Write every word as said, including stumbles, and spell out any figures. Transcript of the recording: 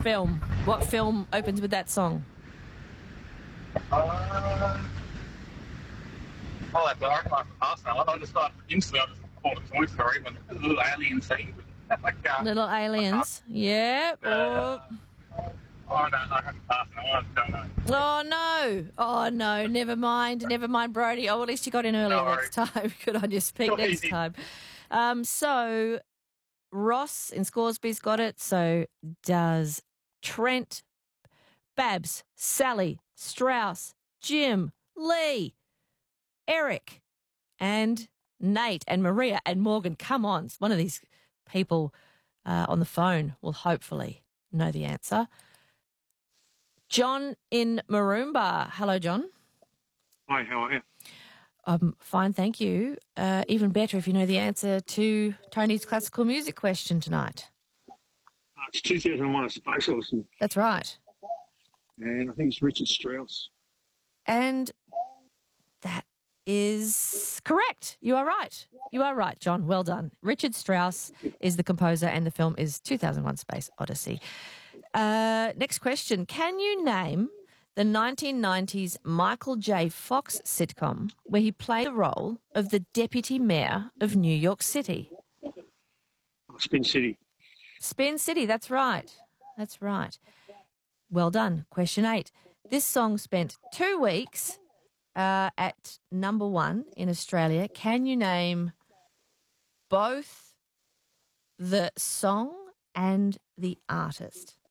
film? What film opens with that song? Uh, I'll have to I can ask that. I just thought instantly I just called it Toy Story when the little alien scene. like, uh, Little Aliens. Yeah. Uh, Oh. I don't know. I have to pass it. I don't know. Oh, no. Oh, no. Never mind. Never mind, Brody. Oh, at least you got in earlier No next time. Good on you. Speak Too next easy. time. Um, so, Ross in Scoresby's got it. So does Trent, Babs, Sally, Strauss, Jim, Lee, Eric, and Nate, and Maria, and Morgan. Come on. One of these people uh, on the phone will hopefully know the answer. John in Maroomba. Hello, John. Hi, how are you? Um, fine, thank you. Uh, even better if you know the answer to Tony's classical music question tonight. Uh, it's two thousand one, A Space Odyssey, That's right. and I think it's Richard Strauss. And that is correct. You are right. You are right, John. Well done. Richard Strauss is the composer, and the film is two thousand one Space Odyssey. Uh, next question. Can you name the nineteen nineties Michael J. Fox sitcom where he played the role of the deputy mayor of New York City? Oh, Spin City. Spin City, that's right. That's right. Well done. Question eight. This song spent two weeks uh, at number one in Australia. Can you name both the song and the artist?